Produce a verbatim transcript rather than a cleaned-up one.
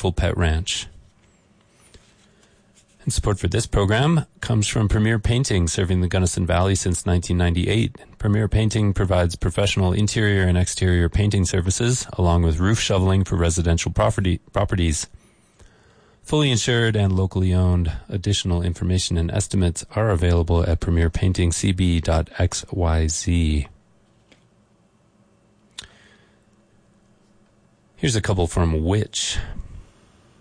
beautiful pet ranch. And support for this program comes from Premier Painting, serving the Gunnison Valley since nineteen ninety-eight. Premier Painting provides professional interior and exterior painting services, along with roof shoveling for residential property properties. Fully insured and locally owned. Additional information and estimates are available at premier painting c b dot x y z. Here's a couple from Which.